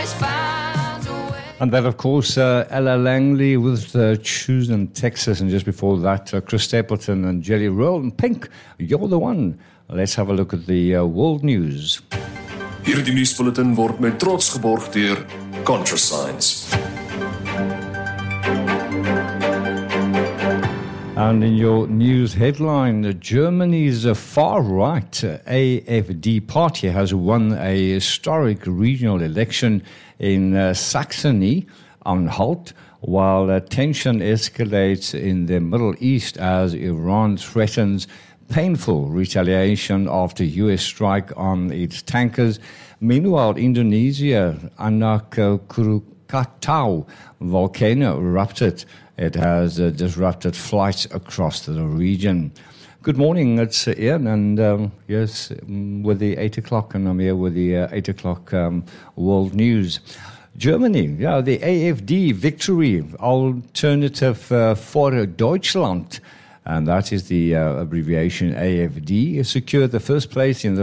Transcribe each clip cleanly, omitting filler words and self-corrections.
And that, of course, Ella Langley with Choosing Texas. And just before that, Chris Stapleton and Jelly Roll and Pink, You're the One. Let's have a look at the world news. Hierdie nuusbulletin word met trots geborg deur ContraScience. And in your news headline, Germany's far-right AfD party has won a historic regional election in Saxony-Anhalt, while tension escalates in the Middle East as Iran threatens painful retaliation after U.S. strike on its tankers. Meanwhile, Indonesia, Anak Krakatau volcano erupted. It has disrupted flights across the region. Good morning, it's Ian, and yes, with the 8 o'clock, and I'm here with the 8 o'clock world news. Germany, yeah, the AfD victory, Alternative for Deutschland, and that is the abbreviation AfD, secured the first place in the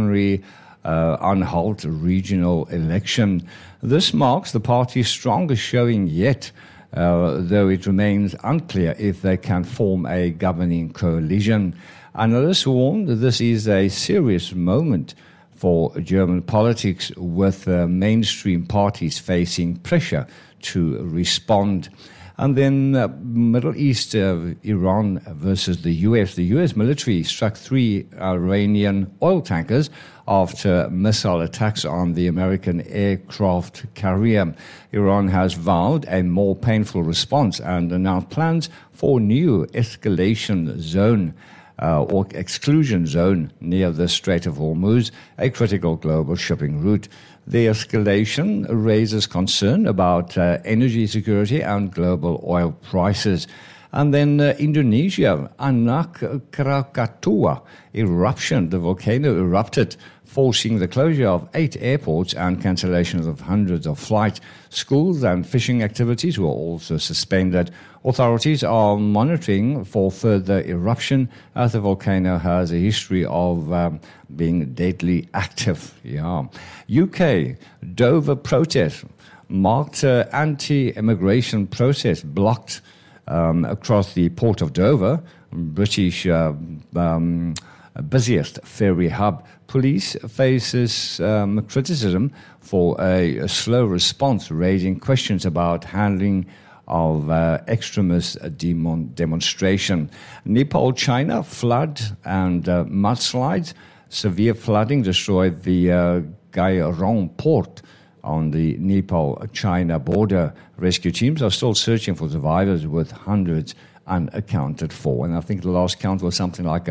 Saxony-Anhalt regional election. This marks the party's strongest showing yet, though it remains unclear if they can form a governing coalition. Analysts warn that this is a serious moment for German politics, with mainstream parties facing pressure to respond. And then Middle East, Iran versus the U.S. The U.S. military struck 3 Iranian oil tankers after missile attacks on the American aircraft carrier. Iran has vowed a more painful response and announced plans for a new escalation zone or exclusion zone near the Strait of Hormuz, a critical global shipping route. The escalation raises concern about energy security and global oil prices. And then Indonesia, Anak Krakatau eruption. The volcano erupted, forcing the closure of 8 airports and cancellations of hundreds of flights. Schools and fishing activities were also suspended. Authorities are monitoring for further eruption, as the volcano has a history of being deadly active. Yeah. UK, Dover protest marked anti-immigration protest blocked across the port of Dover, British busiest ferry hub. Police faces criticism for a slow response, raising questions about handling of extremist demonstration. Nepal, China, flood and mudslides. Severe flooding destroyed the Gairong port on the Nepal-China border. Rescue teams are still searching for survivors, with hundreds unaccounted for. And I think the last count was something like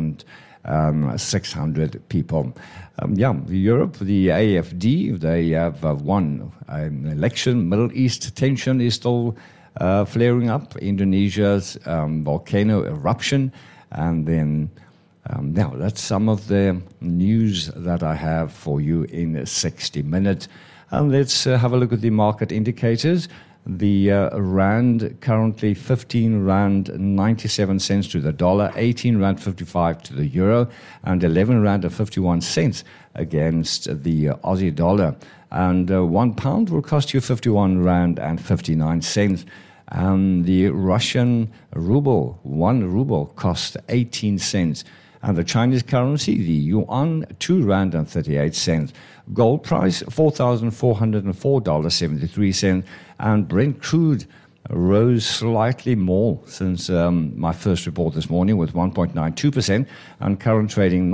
1,600 people. Europe, the AfD, they have won an election. Middle East tension is still flaring up. Indonesia's volcano eruption. And then, now that's some of the news that I have for you in 60 minutes. And let's have a look at the market indicators. The rand currently 15 rand 97 cents to the dollar, 18 rand 55 to the euro, and 11 rand and 51 cents against the Aussie dollar. And 1 pound will cost you 51 rand and 59 cents. And the Russian ruble, 1 ruble costs 18 cents. And the Chinese currency, the yuan, 2 rand and 38 cents. Gold price, $4,404.73. And Brent crude rose slightly more since my first report this morning, with 1.92%, and current trading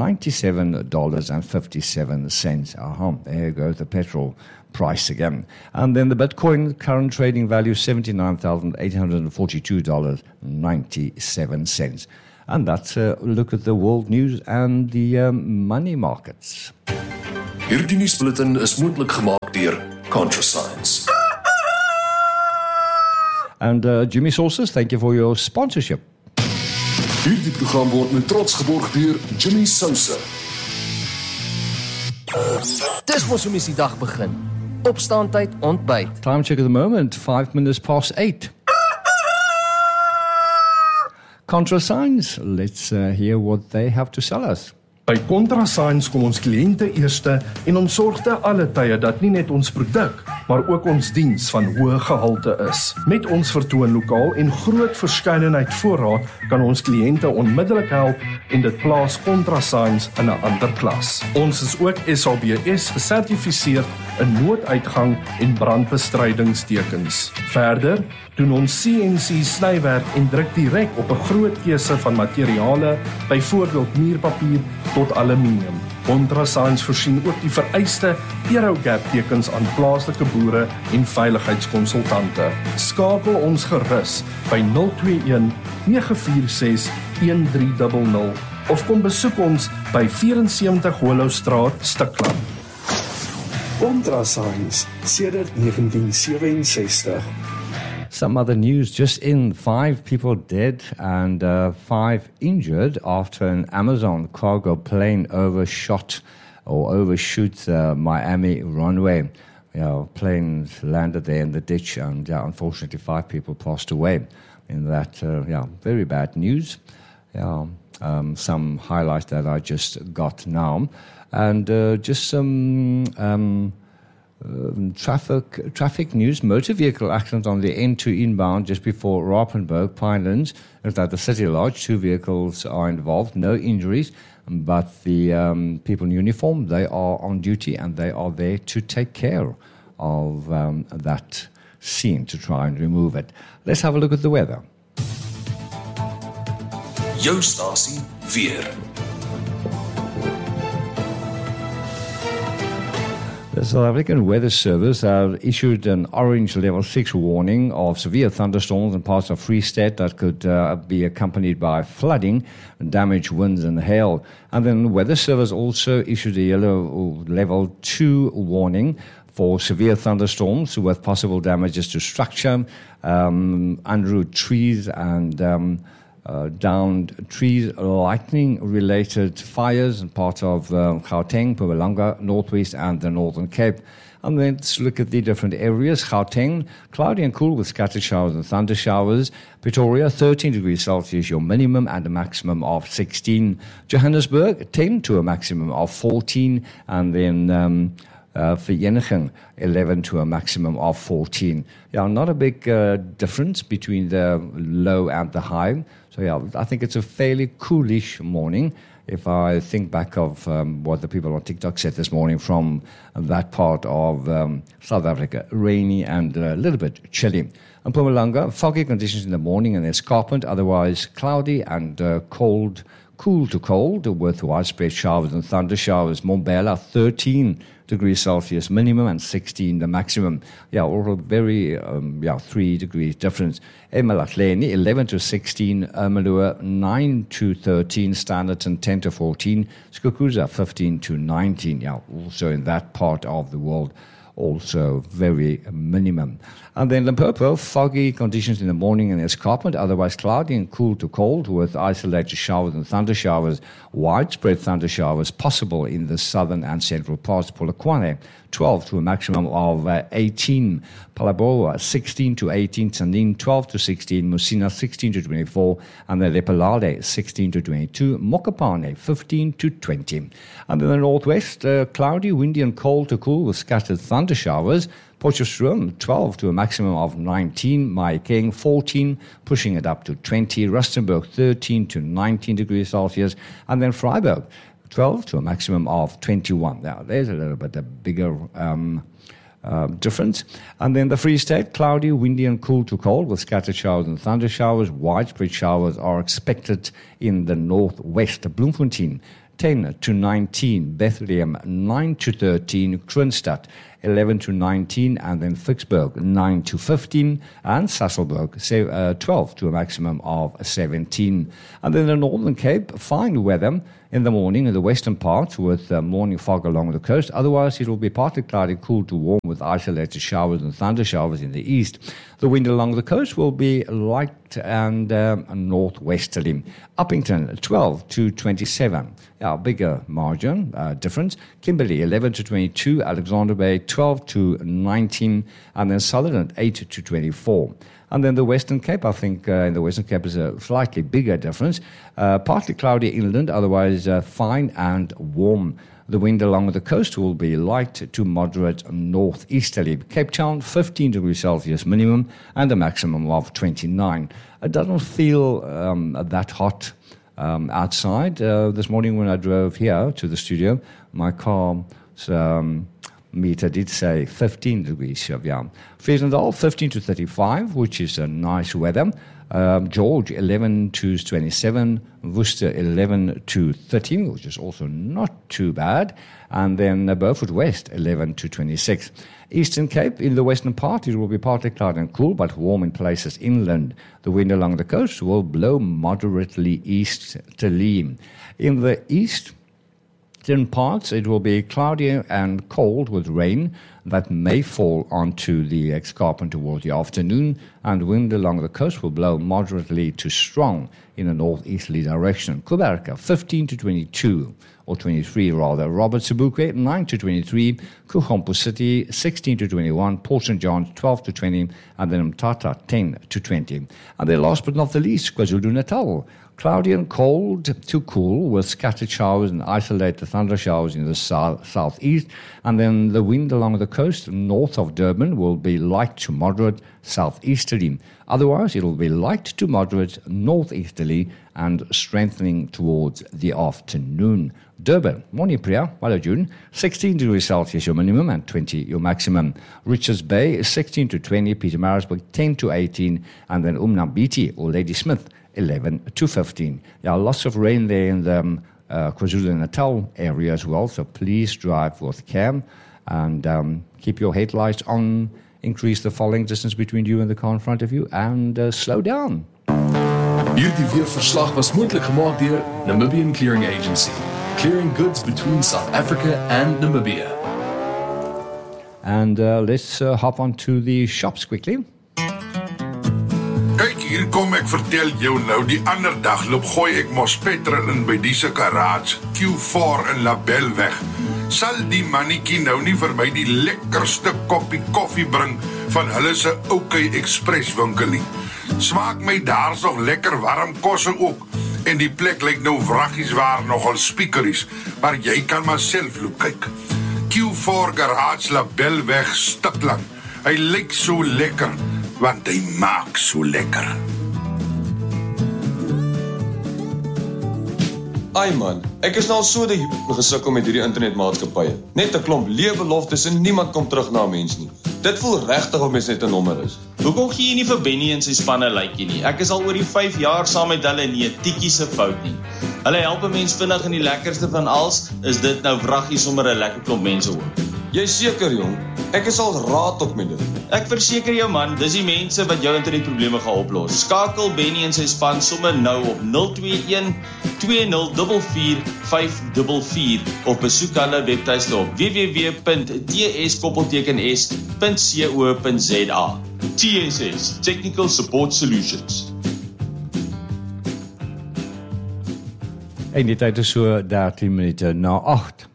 $97.57. There goes the petrol price again. And then the Bitcoin current trading value, $79,842.97. And that's a look at the world news and the money markets. Hierdie nuusbulletin is moontlik gemaak deur ContraScience. And Jimmy Sauces, thank you for your sponsorship. Hierdie program word met trots geborg deur Jimmy Sauce. Dis mos hoe mens die dag begin. Opstaantyd, ontbyt. Time check at the moment, 5 minutes past 8. ContraScience, let's hear what they have to sell us. By ContraScience kom ons kliënte eerste en ons sorg te alle tye dat nie net ons produk, maar ook ons diens van hoë gehalte is. Met ons vertoonlokaal en groot verskeidenheid voorraad kan ons kliënte onmiddellik help en dit plaas ContraScience in 'n ander klas. Ons is ook SABS gesertifiseerd in nooduitgang en brandbestrydingstekens. Verder doen ons CNC snywerk en druk direk op 'n groot keuse van materiale, byvoorbeeld muurpapier tot aluminium. ContraScience voorsien ook die vereiste Aerogap tekens aan plaaslike boere en veiligheidskonsultante. Skakel ons gerus by 021 946 1300 of kom besoek ons by 74 Hollowstraat, Stikland. ContraScience sedert 1967. Some other news just in: 5 people dead and 5 injured after an Amazon cargo plane overshot or overshot Miami runway. Planes landed there in the ditch, and unfortunately 5 people passed away in that. Very bad news. Some highlights that I just got now, and just some. Traffic news. Motor vehicle accident on the N2 inbound just before Rapenburg, Pinelands. At the City Lodge, 2 vehicles are involved, no injuries, but the people in uniform, they are on duty and they are there to take care of that scene, to try and remove it. Let's have a look at the weather. Jou stasie weer. The South African Weather Service issued an orange level 6 warning of severe thunderstorms in parts of Free State that could be accompanied by flooding, damage, winds and hail. And then the Weather Service also issued a yellow level 2 warning for severe thunderstorms with possible damages to structure, unroot trees and downed trees, lightning-related fires in parts of Gauteng, Mpumalanga, Northwest and the Northern Cape. And then let's look at the different areas. Gauteng, cloudy and cool with scattered showers and thunder showers. Pretoria, 13 degrees Celsius, your minimum and a maximum of 16. Johannesburg, 10 to a maximum of 14. And then Vereeniging, 11 to a maximum of 14. Not a big difference between the low and the high. So I think it's a fairly coolish morning. If I think back of what the people on TikTok said this morning from that part of South Africa, rainy and a little bit chilly. And Mpumalanga, foggy conditions in the morning and escarpment, otherwise cloudy and cold, cool to cold with widespread showers and thunder showers. Mbombela, 13 degrees Celsius minimum and 16 the maximum. All a very 3 degrees difference. eMalahleni, 11 to 16. Ermelo, 9 to 13. Standerton, 10 to 14. Skukuza, 15 to 19. Also in that part of the world, also very minimum. And then Limpopo, foggy conditions in the morning and escarpment, otherwise cloudy and cool to cold with isolated showers and thunder showers. Widespread thunder showers possible in the southern and central parts. Polokwane, 12 to a maximum of 18. Phalaborwa, 16 to 18. Tzaneen, 12 to 16. Musina, 16 to 24. And then Lephalale, 16 to 22. Mokopane, 15 to 20. And then the northwest, cloudy, windy and cold to cool with scattered thunder showers. Potchefstroom, 12 to a maximum of 19. Mahikeng, 14, pushing it up to 20. Rustenburg, 13 to 19 degrees Celsius. And then Freiburg, 12 to a maximum of 21. Now, there's a little bit a bigger difference. And then the Free State, cloudy, windy and cool to cold with scattered showers and thunder showers. Widespread showers are expected in the northwest. Bloemfontein, 10 to 19. Bethlehem, 9 to 13. Kroonstad, 11 to 19. And then Vicksburg, 9 to 15. And Sasolburg, 12 to a maximum of 17. And then the Northern Cape, fine weather in the morning in the western parts with morning fog along the coast. Otherwise, it will be partly cloudy, cool to warm with isolated showers and thunder showers in the east. The wind along the coast will be light and northwesterly. Uppington, 12 to 27. Bigger margin difference. Kimberley, 11 to 22. Alexander Bay, 12 to 19. And then Sutherland, 8 to 24. And then the Western Cape, I think in the Western Cape is a slightly bigger difference. Partly cloudy inland, otherwise fine and warm. The wind along the coast will be light to moderate northeasterly. Cape Town, 15 degrees Celsius minimum and a maximum of 29. It doesn't feel that hot outside. This morning when I drove here to the studio, my car's meter did say 15 degrees. Vredendal, 15 to 35, which is a nice weather. George, 11 to 27. Worcester, 11 to 13, which is also not too bad. And then Beaufort West, 11 to 26. Eastern Cape, in the western part, it will be partly cloudy and cool, but warm in places inland. The wind along the coast will blow moderately easterly. In the eastern parts, it will be cloudy and cold with rain that may fall onto the escarpment toward the afternoon, and wind along the coast will blow moderately to strong in a northeasterly direction. Kuberka, 15 to 22, or 23 rather. Robert Sobukwe, 9 to 23. Kuhompo City, 16 to 21. Port St. John, 12 to 20. And then Mthatha, 10 to 20. And then last but not the least, KwaZulu-Natal. Cloudy and cold to cool with scattered showers and isolated thunder showers in the southeast. And then the wind along the coast north of Durban will be light to moderate southeasterly. Otherwise, it will be light to moderate northeasterly and strengthening towards the afternoon. Durban, morning Priya, hello June, 16 degrees Celsius your minimum and 20 your maximum. Richards Bay, 16 to 20. Pietermaritzburg, 10 to 18. And then Umnambiti or Ladysmith, 11 to 15. Lots of rain there in the KwaZulu-Natal area as well, so please drive with care and keep your headlights on, increase the following distance between you and the car in front of you, and slow down. Hierdie weerverslag was moontlik gemaak deur Namibian Clearing Agency, clearing goods between South Africa and Namibia. And let's hop on to the shops quickly. Kyk, hier kom ek vertel jou nou, die ander dag loop gooi ek mos petrol in by die garage, Q4 in Labelweg. Sal die mannetjie nou nie vir my die lekkerste koppie koffie bring van hulle se OK Express winkelie. Smaak my daar so lekker warm kosse ook, en die plek lyk nou wraggies waar nogal speakeries, maar jy kan maar self loop kyk. Q4 Garage Labelweg Stikland. Hy lyk so lekker, want hy maak so lekker. Ai man, ek is nou al so gesukkel met hierdie internetmaatskappye. Net 'n klomp leebeloftes en niemand kom terug na 'n mens nie. Dit voel regtig of mens net 'n nommer is. Hoekom gee jy nie vir Benny en sy spanne likeie nie? Ek is al oor die 5 jaar saam met hulle en nie 'n tikkie se fout nie. Hulle help 'n mens vinnig en die lekkerste van alles is dit nou wraggie sommer 'n lekker klomp mense ook. Jy seker jong, ek is al raad op met dit. Ek verseker jou man, dis die mense wat jou internetprobleme gaan oplos. Skakel Benny en sy span sommer nou op 021 2044 544 of besoek hulle webtuiste op www.ts.co.za. TSS, Technical Support Solutions. En die tyd is so 13 minute na 8.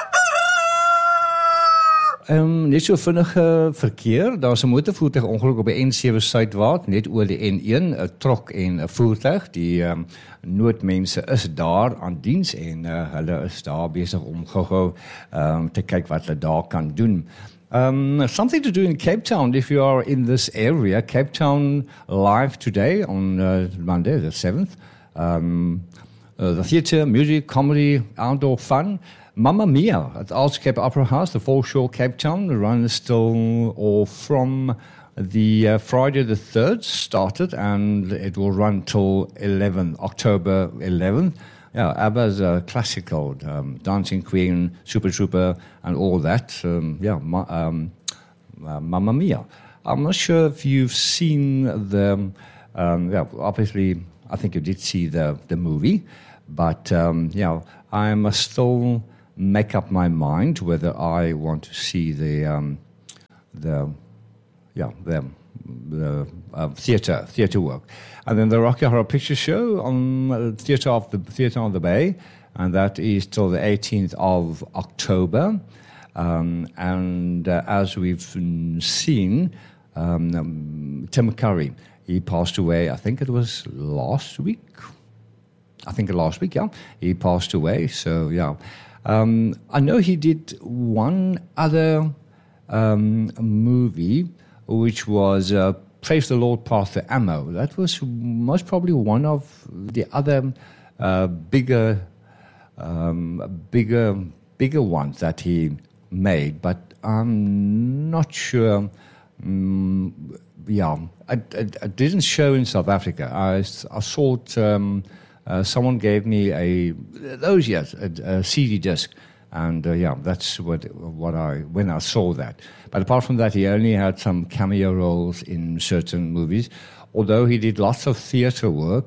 Net so vinnige verkeer, daar is 'n motorvoertuig ongeluk op die N7 suidwaarts, net oor die N1, 'n trok en 'n voertuig. Die noodmense is daar aan diens en hulle is daar besig om gou te kyk wat hulle daar kan doen. Something to do in Cape Town if you are in this area. Cape Town live today on Monday the 7th. The theatre, music, comedy, outdoor fun. Mamma Mia at Arts Cape Opera House, the Foreshore Cape Town, runs still or from the Friday the 3rd started, and it will run till October 11th. Yeah, ABBA's classical, Dancing Queen, Super Trooper, and all that. Mamma Mia. I'm not sure if you've seen the, obviously, I think you did see the movie, but I must still make up my mind whether I want to see the theatre work, and then the Rocky Horror Picture Show on Theatre on the Bay, and that is till the 18th of October. And as we've seen, Tim Curry. He passed away, I think it was last week. Yeah. He passed away, so yeah. I know he did one other movie, which was Praise the Lord, Pass the Ammo. That was most probably one of the other bigger ones that he made, but I'm not sure. It didn't show in South Africa. I saw it. Someone gave me a CD disc, and that's when I saw that. But apart from that, he only had some cameo roles in certain movies. Although he did lots of theater work.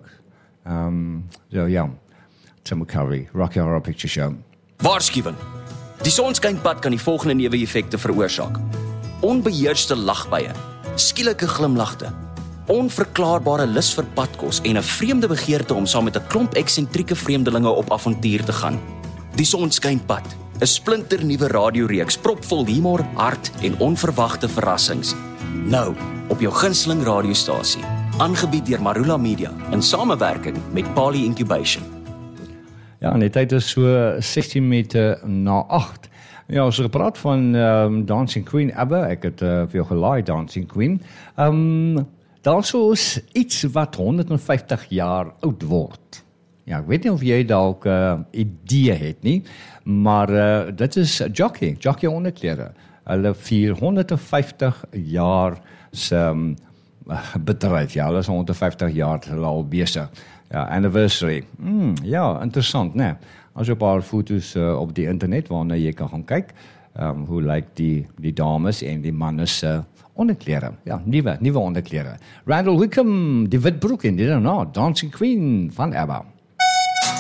Tim Curry, Rocky Horror Picture Show. Waarskuwing. Die sonskynpad kan die volgende neeweffekte veroorsaak: onbeheerste lagbuie, skielike glimlagte, onverklaarbare lus vir padkos en 'n vreemde begeerte om saam met 'n klomp eksentrieke vreemdelinge op avontuur te gaan. Die sonskynpad, 'n splinternuwe radioreeks propvol humor, hart en onverwagte verrassings. Nou op jou gunsteling radiostasie, aangebied deur Marula Media in samewerking met Pali Incubation. Ja, en die tyd is so 16 minute na 8. Ja, ons het gepraat van Dancing Queen, ABBA. Ek het vir jou gelaai, Dancing Queen. Daar is iets wat 150 jaar oud word. Ja, ek weet nie of jy dalk idee het nie, maar dit is Jockey onderklere. Hulle vier 150 jaar se bedryf. Ja, hulle is 150 jaar al besig. Ja, anniversary. Ja, interessant, né? As jy 'n paar foto's op die internet waarna jy kan gaan kyk, hoe lyk die dames en die manne se onderklere. Ja, nuwe onderklere. Randall Wickham, die Witbroek en dit nou, Dancing Queen van ABBA.